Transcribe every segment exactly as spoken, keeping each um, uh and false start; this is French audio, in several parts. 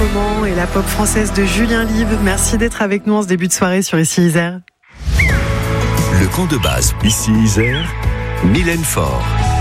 roman et la pop française de Julien Live. Merci d'être avec nous en ce début de soirée sur Ici Isère. Le camp de base Ici Isère, Mylène Faure.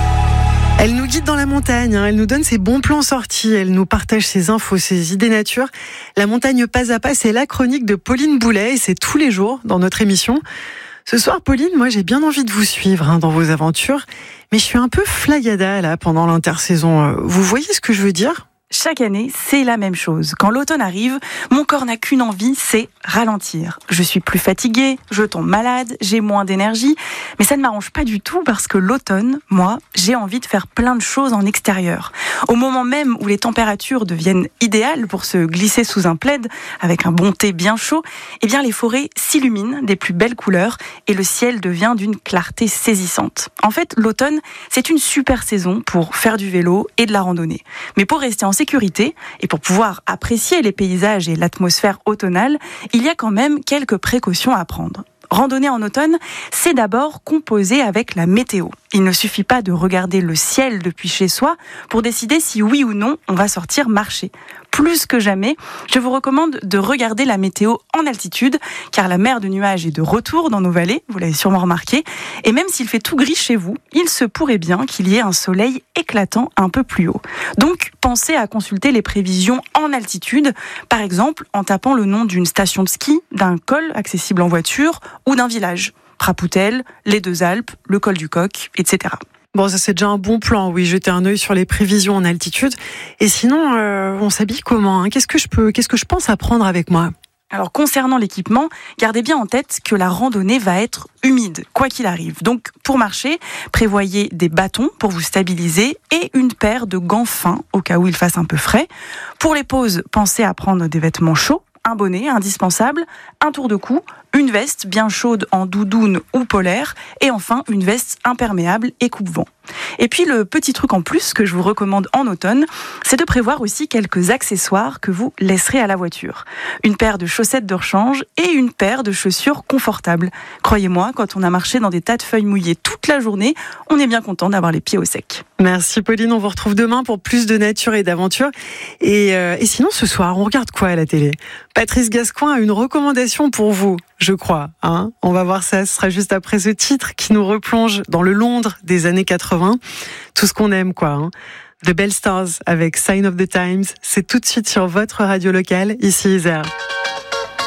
Elle nous guide dans la montagne, hein. Elle nous donne ses bons plans sortis, elle nous partage ses infos, ses idées nature. La montagne pas à pas, c'est la chronique de Pauline Boulet et c'est tous les jours dans notre émission. Ce soir, Pauline, moi j'ai bien envie de vous suivre hein, dans vos aventures, mais je suis un peu flagada là pendant l'intersaison. Vous voyez ce que je veux dire ? Chaque année, c'est la même chose. Quand l'automne arrive, mon corps n'a qu'une envie, c'est ralentir. Je suis plus fatiguée, je tombe malade, j'ai moins d'énergie. Mais ça ne m'arrange pas du tout parce que l'automne, moi, j'ai envie de faire plein de choses en extérieur. Au moment même où les températures deviennent idéales pour se glisser sous un plaid avec un bon thé bien chaud, eh bien les forêts s'illuminent des plus belles couleurs et le ciel devient d'une clarté saisissante. En fait, l'automne, c'est une super saison pour faire du vélo et de la randonnée. Mais pour rester en sécurité et pour pouvoir apprécier les paysages et l'atmosphère automnale, il y a quand même quelques précautions à prendre. Randonner en automne, c'est d'abord composer avec la météo. Il ne suffit pas de regarder le ciel depuis chez soi pour décider si oui ou non on va sortir marcher. Plus que jamais, je vous recommande de regarder la météo en altitude, car la mer de nuages est de retour dans nos vallées, vous l'avez sûrement remarqué, et même s'il fait tout gris chez vous, il se pourrait bien qu'il y ait un soleil éclatant un peu plus haut. Donc, pensez à consulter les prévisions en altitude, par exemple en tapant le nom d'une station de ski, d'un col accessible en voiture ou d'un village. Prapoutel, les Deux Alpes, le col du Coq, et cetera. Bon, ça c'est déjà un bon plan, oui, jeter un œil sur les prévisions en altitude. Et sinon, euh, on s'habille comment hein ? Qu'est-ce que je peux, qu'est-ce que je pense à prendre avec moi ? Alors concernant l'équipement, gardez bien en tête que la randonnée va être humide, quoi qu'il arrive. Donc pour marcher, prévoyez des bâtons pour vous stabiliser et une paire de gants fins au cas où il fasse un peu frais. Pour les pauses, pensez à prendre des vêtements chauds, un bonnet indispensable, un tour de cou, une veste bien chaude en doudoune ou polaire et enfin une veste imperméable et coupe-vent. Et puis le petit truc en plus que je vous recommande en automne, c'est de prévoir aussi quelques accessoires que vous laisserez à la voiture. Une paire de chaussettes de rechange et une paire de chaussures confortables. Croyez-moi, quand on a marché dans des tas de feuilles mouillées toute la journée, on est bien content d'avoir les pieds au sec. Merci Pauline, on vous retrouve demain pour plus de nature et d'aventure. Et, euh, et sinon ce soir, on regarde quoi à la télé ? Patrice Gascoin a une recommandation pour vous, je crois. Hein ? On va voir ça, ce sera juste après ce titre qui nous replonge dans le Londres des années quatre-vingts. Tout ce qu'on aime, quoi. Hein. The Bell Stars avec Sign of the Times, c'est tout de suite sur votre radio locale, ici Isère.